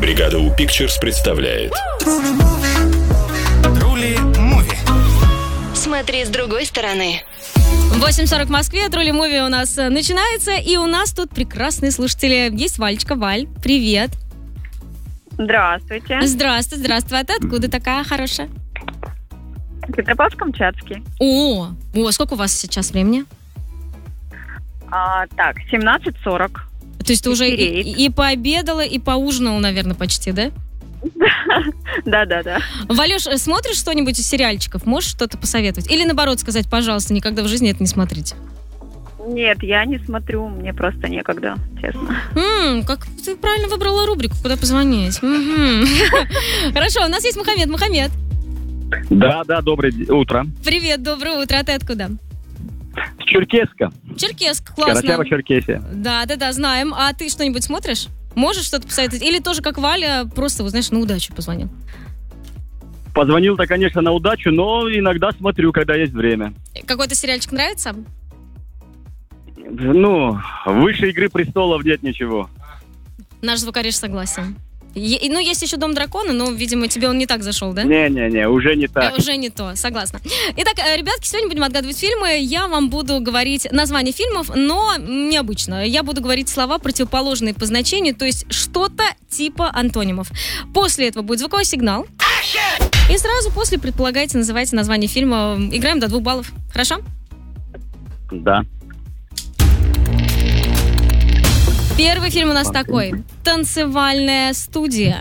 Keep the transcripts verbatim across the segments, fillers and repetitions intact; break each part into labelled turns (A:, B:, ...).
A: Бригада У Pictures представляет
B: Трули Муви.
C: Смотри с другой стороны.
D: восемь сорок в Москве, Трули Муви у нас начинается, и у нас тут прекрасные слушатели. Есть Валечка. Валь, привет.
E: Здравствуйте.
D: Здравствуй, здравствуй. А ты откуда такая хорошая?
E: Петропавловск-Камчатский.
D: О, о, сколько у вас сейчас времени?
E: А, так, семнадцать сорок.
D: То есть ты уже и,
E: Киреет.
D: и пообедала, и поужинала, наверное, почти, да?
E: Да-да-да.
D: Валюш, смотришь что-нибудь из сериальчиков? Можешь что-то посоветовать? Или наоборот сказать, пожалуйста, никогда в жизни это не смотрите?
E: Нет, я не смотрю, мне просто некогда, честно.
D: М, как ты правильно выбрала рубрику, куда позвонить. Мгм. Хорошо, у нас есть Мухаммед. Мухаммед,
F: Да, да, доброе д- утро.
D: привет, доброе утро. А ты откуда?
F: С Черкесска.
D: Черкесск, классно.
F: Карачаево-Черкесия.
D: Да, да, да, знаем. А ты что-нибудь смотришь? Можешь что-то посоветовать? Или тоже, как Валя, просто, вот, знаешь, на удачу позвонил?
F: Позвонил-то, конечно, на удачу, но иногда смотрю, когда есть время.
D: Какой-то сериальчик нравится?
F: Ну, выше «Игры престолов» нет ничего.
D: Наш звукорежиссер согласен. Е- и, ну, есть еще «Дом дракона», но, видимо, тебе он не так зашел, да?
F: Не-не-не, уже не
D: Э,
F: так.
D: Уже не то, согласна. Итак, э, ребятки, сегодня будем отгадывать фильмы. Я вам буду говорить названия фильмов, но необычно. Я буду говорить слова, противоположные по значению, то есть что-то типа антонимов. После этого будет звуковой сигнал. И сразу после предполагайте, называйте название фильма. Играем до двух баллов. Хорошо?
F: Да.
D: Первый фильм у нас такой. «Танцевальная студия».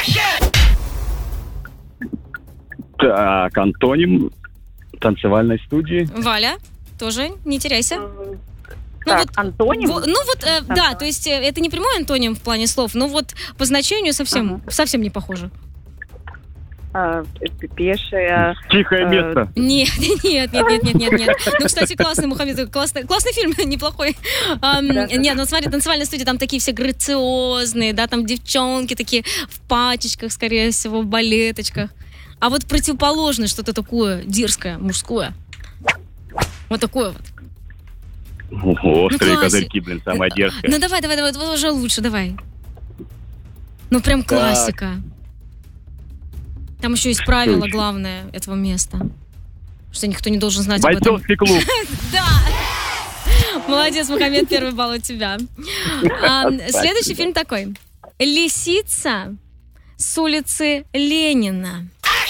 F: Так, антоним танцевальной студии.
D: Валя, тоже не теряйся. Ну
E: Так,
D: вот,
E: антоним?
D: во- ну вот, э, да, то есть э, это не прямой антоним в плане слов, но вот по значению совсем, совсем не похоже.
E: А, п- пешая.
F: Тихое
E: Э,
F: место.
D: Нет, нет, нет, нет, нет, нет, нет. Ну, кстати, классный, Мухаммед, классный, классный фильм, неплохой. Ам,
E: Да, да.
D: Нет, ну смотри, танцевальная студия, там такие все грациозные, да, там девчонки такие в пачечках, скорее всего, в балеточках. А вот противоположное что-то такое дерзкое, мужское. Вот такое вот.
F: Острые
D: классик.
F: козырьки, блин, самая дерзкая.
D: Ну давай, давай, давай, вот уже лучше, давай. Ну прям классика. Там еще есть правило
F: Слушай.
D: главное этого места. Что никто не должен знать об этом.
F: Бойцовский клуб.
D: Да! Молодец, Мухаммед, первый балл от тебя. А, следующий фильм такой. «Лисица с улицы Ленина».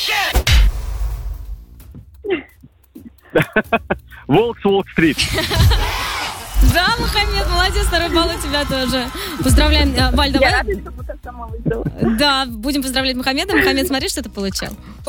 F: Волк с Уолл-стрит.
D: Да, Мухаммед, молодец, второй балл у тебя тоже. Поздравляем. А, Валь,
E: Я
D: давай.
E: рада, что пока сама выиграла.
D: Да, будем поздравлять Мухаммеда. Мухаммед, смотри, что ты получил.